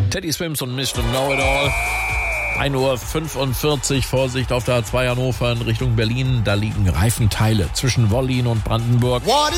Teddy Swims und Mr. Know-It-All. 1:45 Uhr, Vorsicht auf der A2 Hannover in Richtung Berlin. Da liegen Reifenteile zwischen Wollin und Brandenburg.